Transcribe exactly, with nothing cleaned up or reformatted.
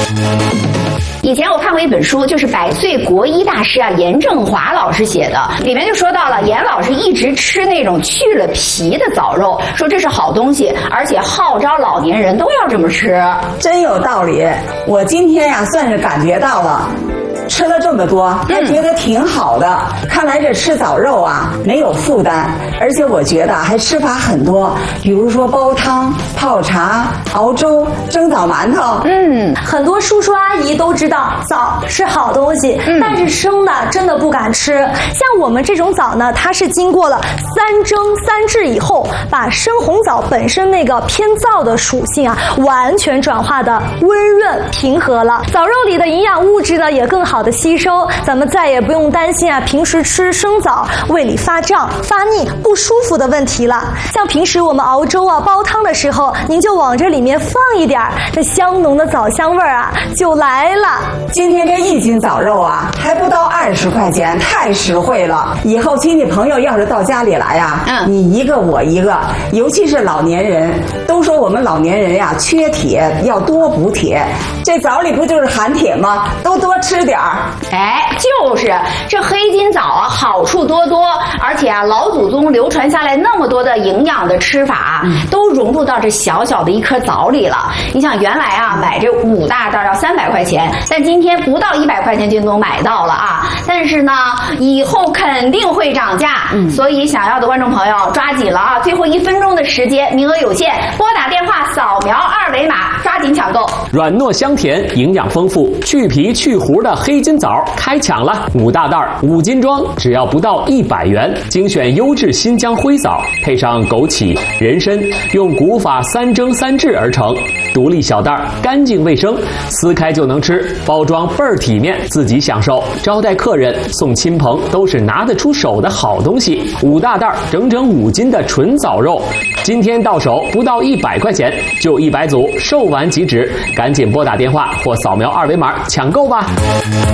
以前我看过一本书，就是百岁国医大师啊严正华老师写的，里面就说到了严老师一直吃那种去了皮的枣肉，说这是好东西，而且号召老年人都要这么吃。 真有道理，我今天呀、啊、算是感觉到了。吃了这么多，还觉得挺好的。嗯、看来这吃枣肉啊没有负担，而且我觉得还吃法很多，比如说煲汤、泡茶、熬粥、蒸枣馒头。 嗯，很多叔叔阿姨都知道枣是好东西，嗯、但是生的真的不敢吃。像我们这种枣呢，它是经过了三蒸三制以后，把生红枣本身那个偏燥的属性啊，完全转化的温润平和了。枣肉里的营养物质呢，也更好的吸收，咱们再也不用担心啊平时吃生枣胃里发胀、发腻、不舒服的问题了。像平时我们熬粥啊、煲汤的时候，您就往这里面放一点，这香浓的枣香味儿啊就来了。 今天这一斤枣肉啊，还不到二十块钱，太实惠了。以后亲戚朋友要是到家里来呀、啊，嗯，你一个我一个，尤其是老年人，都说我们老年人呀、啊、缺铁，要多补铁。这枣里不就是含铁吗？都多吃点儿。 哎，就是这黑金枣啊，好处多多，而且啊，老祖宗流传下来那么多的营养的吃法，嗯、都融入到这小小的一颗枣里了。你想，原来啊买这五大袋要三百块钱，但今天不到一百块钱就能买到了啊。但是呢，以后肯定会涨价，嗯、所以想要的观众朋友抓紧了啊！最后一分钟的时间，名额有限，拨打电话扫描二维码，抓紧抢购。 软糯香甜，营养丰富，去皮去核的黑金枣开抢了，五大袋五斤装，只要不到一百元。精选优质新疆灰枣，配上枸杞、人参，用古法三蒸三制而成。独立小袋，干净卫生，撕开就能吃，包装倍儿体面，自己享受。招待客人、送亲朋都是拿得出手的好东西。五大袋，整整五斤的纯枣肉，今天到手不到一百块钱，就一百组，售完即止，赶紧拨打电话或扫描二维码抢购吧。